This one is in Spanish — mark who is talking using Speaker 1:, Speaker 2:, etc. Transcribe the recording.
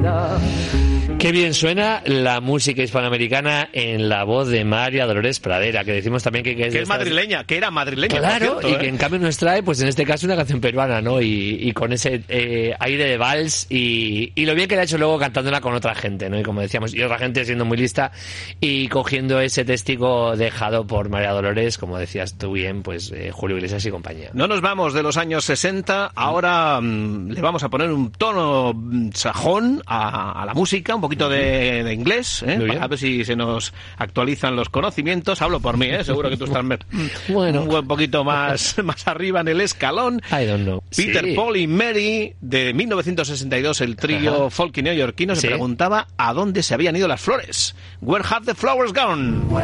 Speaker 1: Qué bien suena la música hispanoamericana en la voz de María Dolores Pradera, que decimos también que
Speaker 2: es madrileña, que era madrileña.
Speaker 1: Claro,
Speaker 2: cierto,
Speaker 1: y que en cambio nos trae, pues en este caso, una canción peruana, ¿no? Y con ese aire de vals y lo bien que la ha hecho luego cantándola con otra gente, ¿no? Y como decíamos, y otra gente siendo muy lista y cogiendo ese testigo dejado por María Dolores, como decías tú bien, pues Julio Iglesias y compañía.
Speaker 2: No nos vamos de los años 60, ahora le vamos a poner un tono sajón a la música, un poquito de inglés, a ver si se nos actualizan los conocimientos. Hablo por mí, seguro que tú estás
Speaker 1: bueno,
Speaker 2: un buen poquito más arriba en el escalón.
Speaker 1: I don't know.
Speaker 2: Peter, sí. Paul y Mary, de 1962, el trío folk neoyorquino, se preguntaba a dónde se habían ido las flores. Where have the flowers gone?